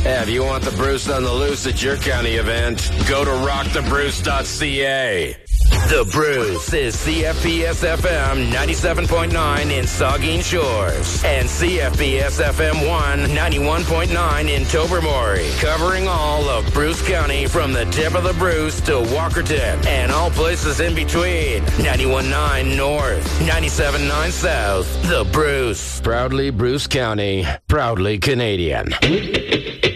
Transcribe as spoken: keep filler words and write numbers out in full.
Yeah, if you want the Bruce on the loose at your county event, go to rock the bruce dot c a. The Bruce is C F P S F M ninety-seven point nine in Saugeen Shores and C F P S F M one ninety-one point nine in Tobermory, covering all of Bruce County from the tip of the Bruce to Walkerton and all places in between. ninety-one point nine North, ninety-seven point nine South. The Bruce. Proudly Bruce County, proudly Canadian.